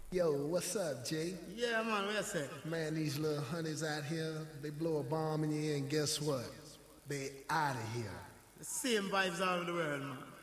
Yo, what's up, Jay? Yeah, man, what you say? Man, these little honeys out here, they blow a bomb in your ear and guess what? They out of here. The same vibes all over the world, man.